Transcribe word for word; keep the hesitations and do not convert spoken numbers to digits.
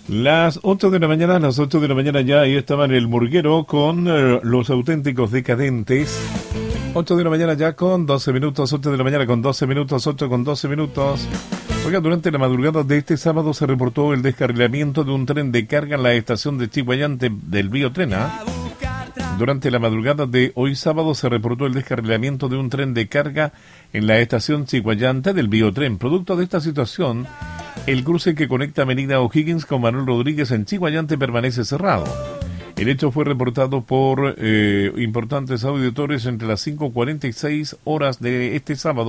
Las ocho de la mañana, las ocho de la mañana ya, ahí estaba en el Murguero con eh, los auténticos decadentes. ocho de la mañana ya con doce minutos, ocho de la mañana con doce minutos, ocho con doce minutos. Oiga, durante la madrugada de este sábado se reportó el descarrilamiento de un tren de carga en la estación de Chiguayante del Biotren. Durante la madrugada de hoy sábado se reportó el descarrilamiento de un tren de carga en la estación Chiguayante del Biotren. Producto de esta situación, el cruce que conecta Avenida O'Higgins con Manuel Rodríguez en Chiguayante permanece cerrado. El hecho fue reportado por eh, importantes auditores entre las cinco cuarenta y seis horas de este sábado.